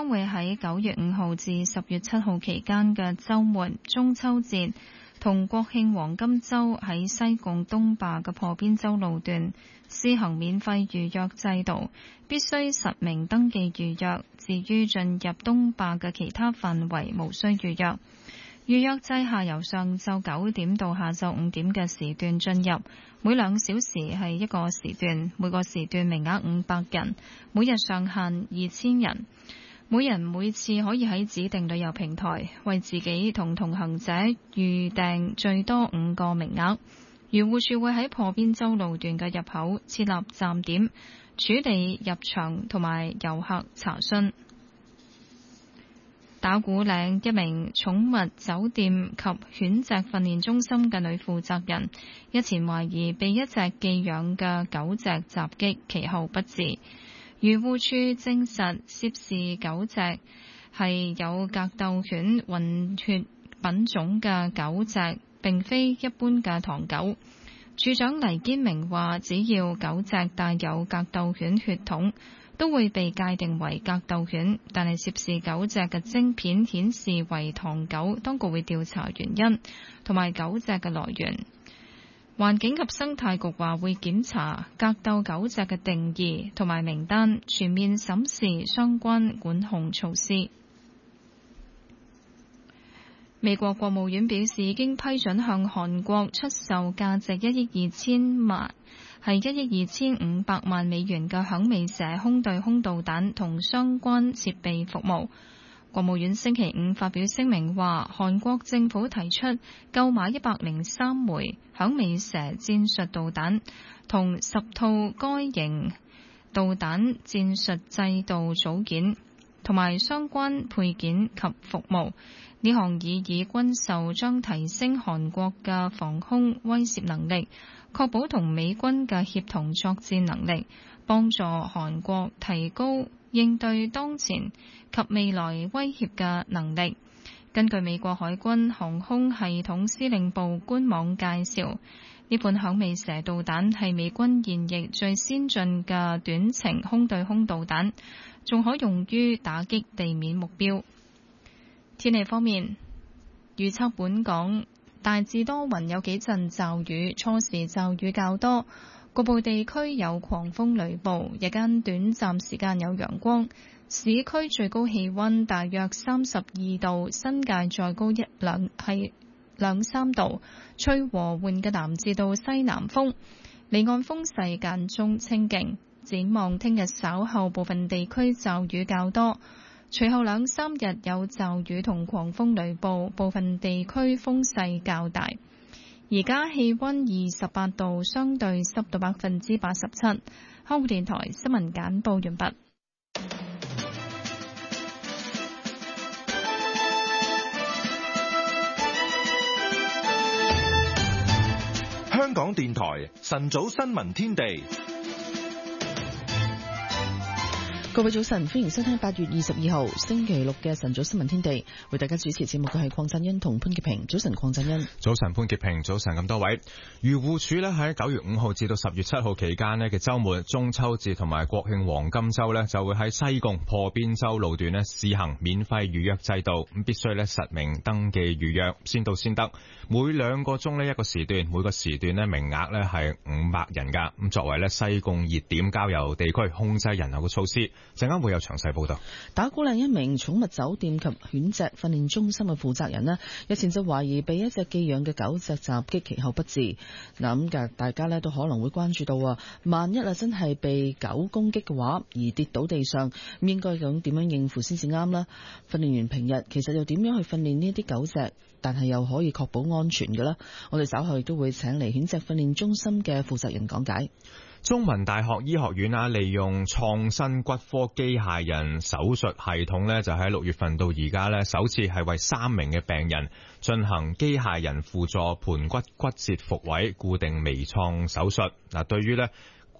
將會喺9月5號至10月7號期間嘅週末、中秋節同國慶黃金週喺西貢東壩嘅破邊洲路段施行免費預約制度，必須實名登記預約。至於進入東壩嘅其他範圍，無需預約。預約制下由上晝9點到下晝5點嘅時段進入，每2小時係一個時段，每個時段名額500人，每日上限2000人。每人每次可以喺指定旅遊平台為自己同同行者預訂最多5個名額。漁護署會喺破邊洲路段嘅入口設立站點，處理入場同埋遊客查詢。打鼓嶺一名寵物酒店及犬隻訓練中心嘅女負責人，日前懷疑被一隻寄養嘅狗隻襲擊，其後不治。漁護署證實涉事狗隻係有格鬥犬混血品種嘅狗隻，並非一般嘅唐狗。署長黎堅明話，只要狗隻帶有格鬥犬血統，都會被界定為格鬥犬，但係涉事狗隻嘅晶片顯示為唐狗，當局會調查原因同埋狗隻嘅來源。環境及生態局話會檢查格鬥狗隻嘅定義同埋名單，全面審視相關管控措施。美國國務院表示，已經批准向韓國出售價值1億2500萬美元嘅響尾蛇空對空導彈同相關設備服務。國務院星期五發表聲明話，韓國政府提出購買103枚響尾蛇戰術導彈同10套該型導彈戰術制導組件同埋相關配件及服務。呢項擬議軍售將提升韓國嘅防空威懾能力，確保同美軍嘅協同作戰能力，幫助韓國提高應對當前及未來威脅嘅能力。根據美國海軍航空系統司令部官網介紹，呢款響尾蛇導彈係美軍現役最先進嘅短程空對空導彈，仲可用於打擊地面目標。天氣方面，預測本港大致多雲，有幾陣驟雨，初時驟雨較多，局部地區有狂風雷暴，日間短暫時間有陽光。市區最高氣溫大約32度，新界再高兩三度，吹和緩嘅南至到西南風，離岸風勢間中清勁。展望聽日稍後部分地區驟雨較多，隨後2、3日有驟雨同狂風雷暴，部分地區風勢較大。而家氣溫28度，相對濕度87%。香港電台新聞簡報完畢。 香港電台晨早新聞天地。 各位早晨，歡迎收聽8月22號星期六嘅晨早新聞天地。為大家主持節目嘅係鄺振恩同潘潔平。早晨，鄺振恩。 早晨，潘潔平。早晨，咁多位。漁護署咧喺9月5號至到10月7號期間咧嘅週末、中秋節同埋國慶黃金週咧，就會喺西貢破邊洲路段咧試行免費預約制度，咁必須咧實名登記預約，先到先得。每2個鐘咧一個時段，每個時段咧名額咧係500人噶。咁作為咧西貢熱點郊遊地區控制人流嘅措施。陣間會有詳細報道。 打鼓嶺一名寵物酒店及犬隻訓練中心嘅負責人呢，日前就懷疑被一隻寄養嘅狗隻襲擊，其後不治。嗱咁大家呢都可能會關注到啊，萬一真係被狗攻擊嘅話，而跌倒地上，應該咁點樣應付先至啱啦？訓練員平日其實又點樣去訓練呢啲狗隻，但係又可以確保安全嘅呢？我哋稍後亦都會請嚟犬隻訓練中心嘅負責人講解。 中文大學醫學院利用創新骨科機械人手術系統咧，就喺6月份到而家咧，首次係為3名嘅病人進行機械人輔助盤骨骨折復位固定微創手術。嗱，對於咧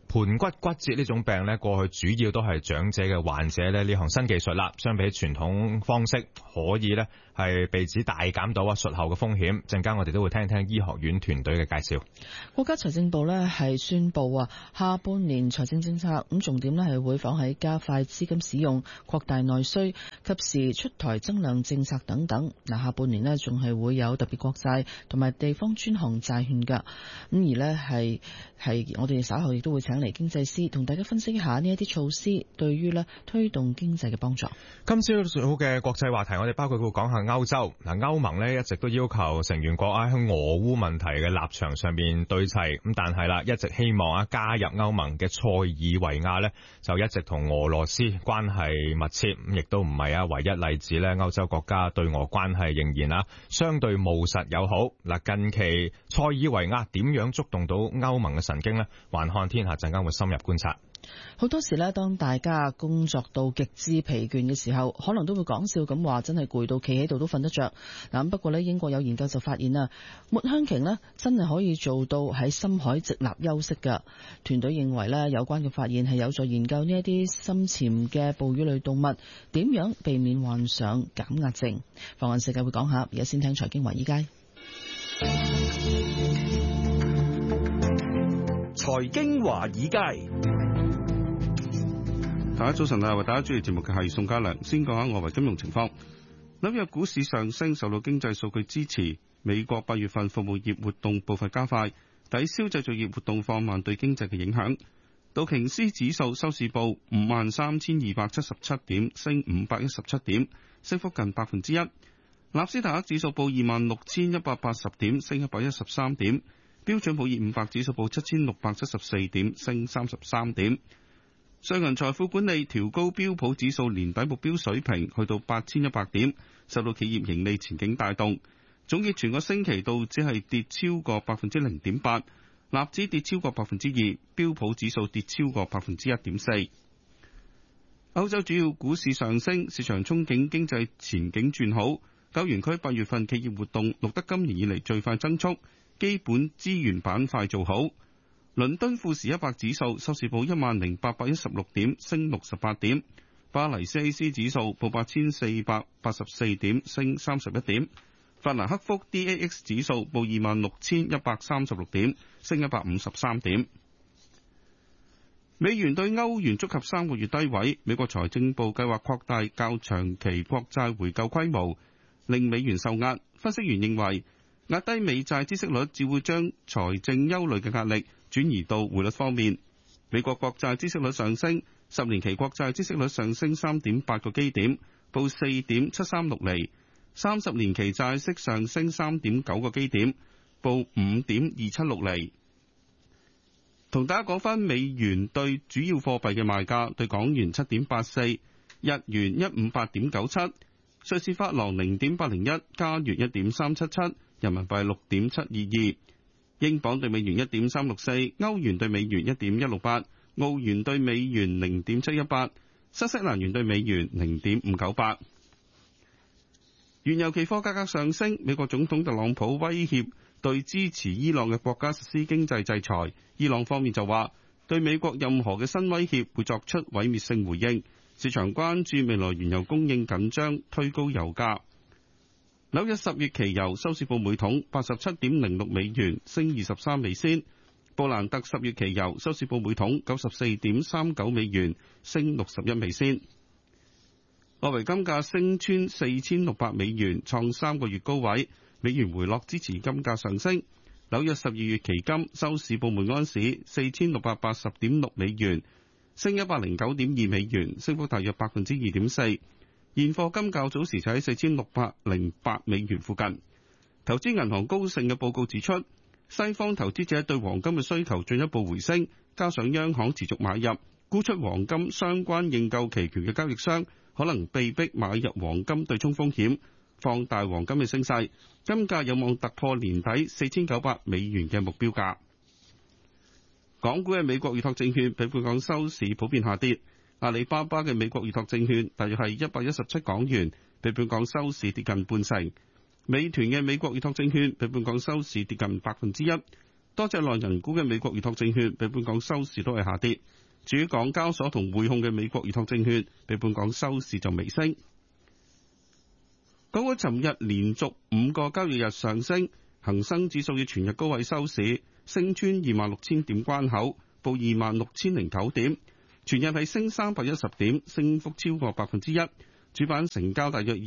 盤骨骨折呢種病呢，過去主要都係長者嘅患者呢項新技術啦，相比傳統方式可以呢係被指大減到術後嘅風險。陣間我哋都會聽聽醫學院團隊嘅介紹。 國家財政部呢係宣布下半年財政政策咁重點呢係會放喺加快資金使用、擴大內需、及時出台增量政策等等。下半年呢仲係會有特別國債同埋地方專項債券㗎。咁而呢係我哋稍後亦都會請嚟經濟師同大家分析一下呢一啲措施對於呢推動經濟嘅幫助。 今朝好嘅國際話題，我哋包括會講下歐洲。歐盟呢一直都要求成員國喺俄烏問題嘅立場上面對齊，咁但係啦，一直希望加入歐盟嘅塞爾維亞呢就一直同俄羅斯關係密切，亦都唔係唯一例子呢，歐洲國家對俄關係仍然相對務實友好。近期塞爾維亞點樣觸動到歐盟嘅神經呢？環看天下陣間會深入觀察。 好多時呢，當大家工作到極之疲倦嘅時候，可能都會講笑咁話，真係攰到企喺度都瞓得着。不過呢，英國有研究就發現抹香鯨呢真係可以做到喺深海直立休息㗎。團隊認為呢，有關嘅發現係有助研究呢一啲深潛嘅哺乳類動物點樣避免患上減壓症。放眼世界會講下，而家先聽財經華爾街。 財經華爾街。 大家早晨啊！為大家主持節目嘅係宋家良。先講下外圍金融情況。紐約股市上升，受到經濟數據支持。美國8月份服務業活動步伐加快，抵消製造業活動放慢對經濟嘅影響。道瓊斯指數收市報53,277點，升517點，升幅近1%。納斯達克指數報26,180點，升113點。標準普爾500指數報7,674點，升33點。瑞銀財富管理調高標普指數年底目標水平，去到8,100點，受到企業盈利前景帶動。總結全個星期道指係跌超過0.8%，納指跌超過2%，標普指數跌超過1.4%。歐洲主要股市上升，市場憧憬經濟前景轉好。歐元區8月份企業活動錄得今年以嚟最快增速，基本資源板塊做好。倫敦富時100指數收市報10,816點，升68點。巴黎 CAC 指數報8,484點，升31點。法蘭克福 DAX 指數報26,136點，升153點。美元對歐元觸及3個月低位。美國財政部計劃擴大較長期國債回購規模，令美元受壓。分析員認為，壓低美債孳息率只會將財政憂慮嘅壓力轉移到匯率方面。美國國債孳息率上升，10年期國債孳息率上升3.8個基點，報4.736厘；30年期債息上升3.9個基點，報5.276厘。同大家講翻美元對主要貨幣嘅賣價：對港元7.84，日元158.97，瑞士法郎0.801，加元1.377，人民幣6.722。英鎊對美元1.364，歐元對美元1.168，澳元對美元0.718，新西蘭元對美元0.598。原油期貨價格上升，美國總統特朗普威脅對支持伊朗嘅國家實施經濟制裁。伊朗方面就話，對美國任何嘅新威脅會作出毀滅性回應。市場關注未來原油供應緊張，推高油價。紐約10月期油收市報每桶87.06美元，升23美仙。布蘭特10月期油收市報每桶94.39美元，升61美仙。外圍金價升穿4600美元，創3個月高位。美元回落支持金價上升。紐約12月期金收市報每安士4680.6美元，升109.2美元，升幅大約2.4%。現貨金較早時就喺4608美元附近。投資銀行高盛嘅報告指出，西方投資者對黃金嘅需求進一步回升，加上央行持續買入，沽出黃金相關認購期權嘅交易商可能被逼買入黃金對沖風險，放大黃金嘅升勢。金價有望突破年底4900美元嘅目標價。港股嘅美國預託證券比本港收市普遍下跌。阿里巴巴嘅美國預託證券大約係117港元，比本港收市跌近半成。美團嘅美國預託證券比本港收市跌近1%。 多隻內銀股嘅美國預託證券比本港收市都係下跌。至於港交所同匯控嘅美國預託證券比本港收市就微升。港股尋日連續5個交易日上升，恒生指數以全日高位收市，升穿26,000點關口，報26,009點，全日係升310點，升幅超過1%。主板成交大約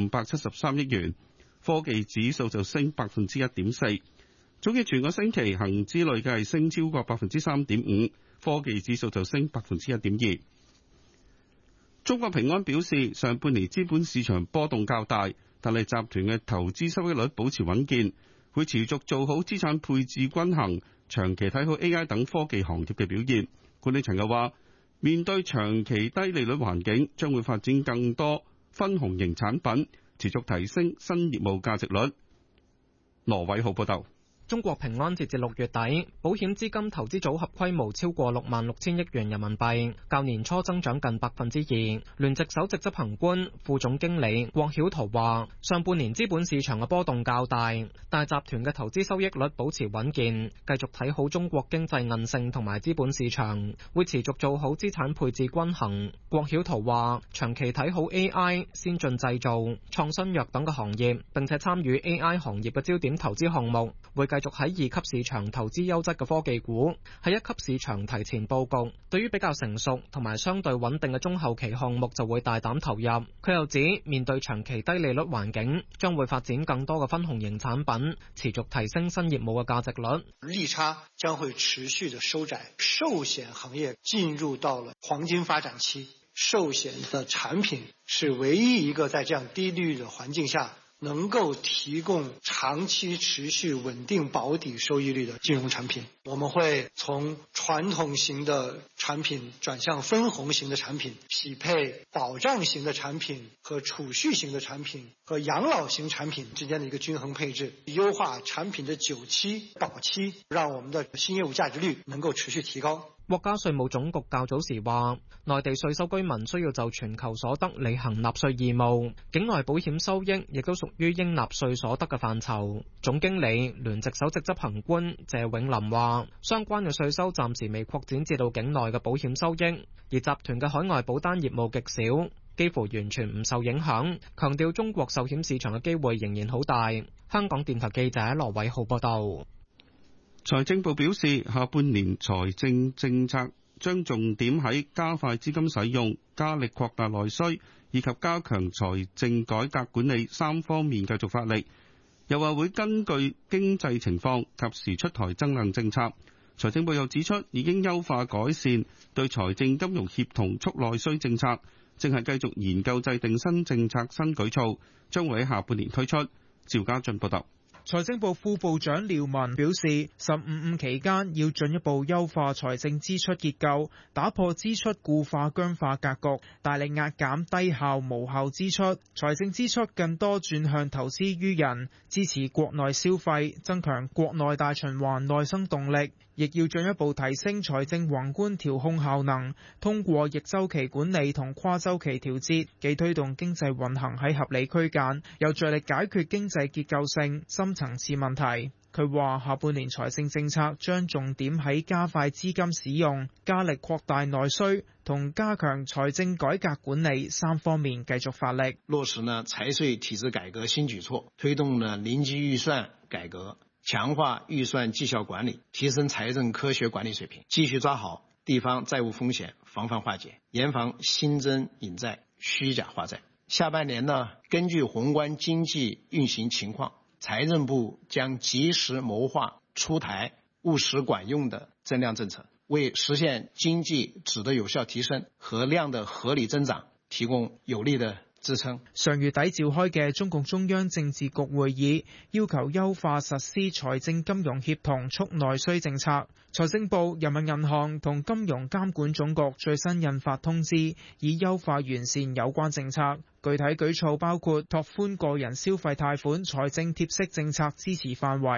2,573億元，科技指數就升1.4%。總結全個星期恒指累計係升超過3.5%，科技指數就升1.2%。中國平安表示，上半年資本市場波動較大，但係集團嘅投資收益率保持穩健，會持續做好資產配置均衡，長期睇好 AI 等科技行業嘅表現。管理層又話，面對長期低利率環境，將會發展更多分紅型產品，持續提升新業務價值率。羅偉浩報道。 中國平安截至6月底，保險資金投資組合規模超過66,000億元人民幣，較年初增長近2%。聯席首席執行官、副總經理郭曉圖話：上半年資本市場嘅波動較大，但係集團嘅投資收益率保持穩健，繼續睇好中國經濟韌性同埋資本市場，會持續做好資產配置均衡。郭曉圖話：長期睇好 AI、先進製造、創新藥等嘅行業，並且參與 AI 行業嘅焦點投資項目，會繼續喺2級市場投資優質嘅科技股，喺1級市場提前佈局。對於比較成熟同埋相對穩定嘅中後期項目就會大膽投入。佢又指，面對長期低利率環境，將會發展更多嘅分紅型產品，持續提升新業務嘅價值率。 利差將會持續的收窄，壽險行業進入到了黃金發展期，壽險的產品是唯一一個在這樣低利率的環境下能夠提供長期持續穩定保底收益率的金融產品。我們會從傳統型的產品轉向分紅型的產品，匹配保障型的產品和儲蓄型的產品和養老型產品之間的一個均衡配置，優化產品的久期保期，讓我們的新業務價值率能夠持續提高。 國家稅務總局較早時話，內地稅收居民需要就全球所得履行納稅義務，境外保險收益亦都屬於應納稅所得嘅範疇。總經理、聯席首席執行官謝永林話，相關嘅稅收暫時未擴展至到境內嘅保險收益，而集團嘅海外保單業務極少，幾乎完全唔受影響，強調中國壽險市場嘅機會仍然好大。香港電台記者羅偉浩報道。 財政部表示，下半年財政政策將重點喺加快資金使用、加力擴大內需以及加強財政改革管理3方面繼續發力。又話會根據經濟情況及時出台增量政策。財政部又指出，已經優化改善對財政金融協同促內需政策，正係繼續研究制定新政策新舉措，將會喺下半年推出。趙家俊報道。 財政部副部長廖文表示，15期間要進一步優化財政支出結構，打破支出固化僵化格局，大力壓減低效無效支出，財政支出更多轉向投資於人，支持國內消費，增強國內大循環內生動力。亦要進一步提升財政宏觀調控效能，通過逆周期管理同跨周期調節，既推動經濟運行喺合理區間，又着力解決經濟結構性深層次問題。佢話下半年財政政策將重點喺加快資金使用、加力擴大內需同加強財政改革管理3方面繼續發力， 落實呢財稅體制改革新舉措，推動呢臨機預算改革，強化預算績效管理，提升財政科學管理水平，繼續抓好地方債務風險，防範化解，嚴防新增引債、虛假化債。下半年呢，根據宏觀經濟運行情況，財政部將及時謀劃出台務實管用的增量政策，為實現經濟質的有效提升和量的合理增長提供有力的支撐。 上月底召開嘅中共中央政治局會議，要求優化實施財政金融協同促內需政策。財政部、人民銀行同金融監管總局最新印發通知，以優化完善有關政策。具體舉措包括拓寬個人消費貸款財政貼息政策支持範圍，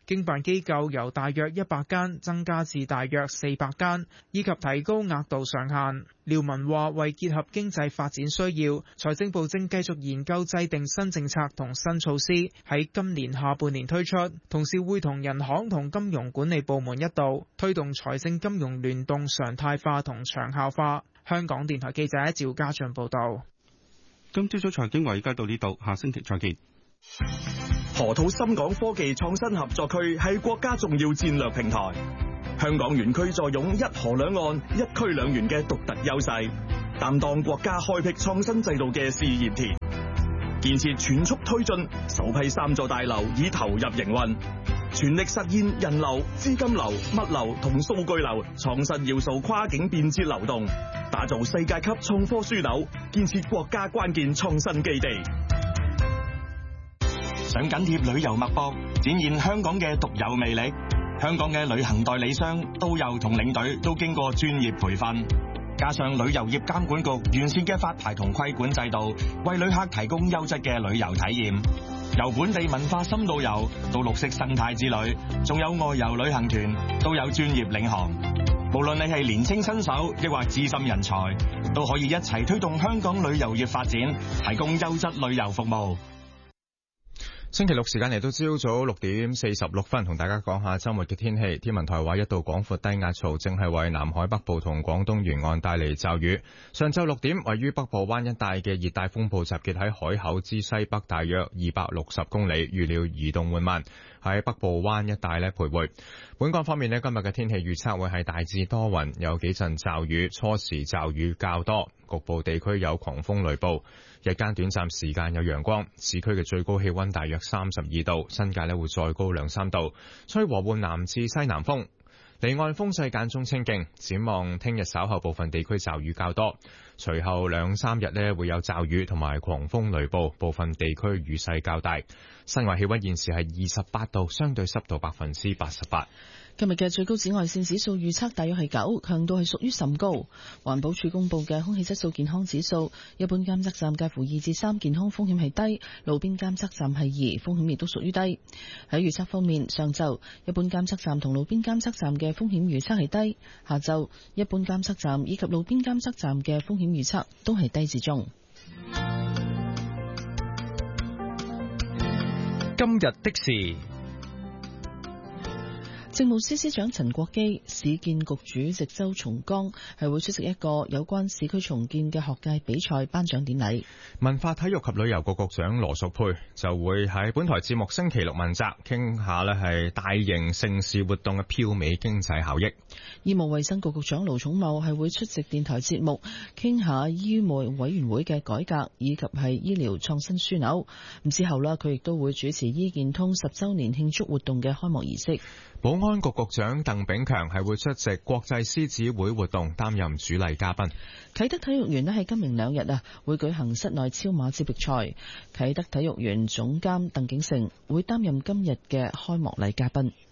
經辦機構由大約100間增加至大約400間，以及提高額度上限。廖文話：為結合經濟發展需要，財政部正繼續研究制定新政策同新措施，喺今年下半年推出，同時會同銀行同金融管理部門一道推動財政金融聯動常態化同長效化。香港電台記者趙家俊報道。 今朝早財經華爾街到呢度，下星期再見。 河套深港科技創新合作區係國家重要戰略平台，香港園區坐擁一河兩岸、一區兩園嘅獨特優勢，擔當國家開闢創新制度嘅試驗田。建設全速推進，首批3座大樓已投入營運，全力實現人流、資金流、物流同數據流創新要素跨境便捷流動，打造世界級創科樞紐，建設國家關鍵創新基地。想緊貼旅遊脈搏，展現香港嘅獨有魅力。香港嘅旅行代理商、導遊同領隊都經過專業培訓，加上旅遊業監管局完善嘅發牌同規管制度，為旅客提供優質嘅旅遊體驗。由本地文化深度遊到綠色生態之旅，仲有外遊旅行團，都有專業領航。無論你係年輕新手，抑或資深人才，都可以一齊推動香港旅遊業發展，提供優質旅遊服務。 星期六時間嚟到朝早6點46分，同大家講下周末嘅天氣。天文台話一道廣闊低壓槽正係為南海北部同廣東沿岸帶嚟驟雨。上晝6點，位於北部灣一帶嘅熱帶風暴集結喺海口之西北大約260公里，預料移動緩慢，喺北部灣一帶徘徊。本港方面今日嘅天氣預測會係大致多雲，有幾陣驟雨，初時驟雨較多，局部地區有狂風雷暴。日間短暫時間有陽光，市區嘅最高氣溫大約32度，新界會再高2-3度，吹和緩南至西南風。離岸風勢間中清勁，展望聽日稍後部分地區驟雨較多，隨後2-3日會有驟雨同埋狂風雷暴，部分地區雨勢較大。室外氣溫現時係28度，相對濕度88%。 今日嘅最高紫外線指數預測大約係9，強度係屬於甚高。環保署公布嘅空氣質素健康指數，一般監測站介乎2至3，健康風險係低；路邊監測站係2，風險亦都屬於低。喺預測方面，上晝一般監測站同路邊監測站嘅風險預測係低；下晝一般監測站以及路邊監測站嘅風險預測都係低至中。 今日的事。 政務司司長陳國基、市建局主席周松崗係會出席一個有關市區重建嘅學界比賽頒獎典禮。 文化體育及旅遊局局長羅淑佩就會喺本台節目星期六問責，傾下係大型盛事活動嘅票尾經濟效益。 醫務衛生局局長盧寵茂係會出席電台節目，傾下醫務委員會嘅改革以及係醫療創新樞紐。咁之後佢亦都會主持醫健通10週年慶祝活動嘅開幕儀式。 保安局局長鄧炳強係會出席國際獅子會活動，擔任主禮嘉賓。 啟德體育園喺今明2日會舉行室內超馬接力賽，啟德體育園總監鄧景成會擔任今日嘅開幕禮嘉賓。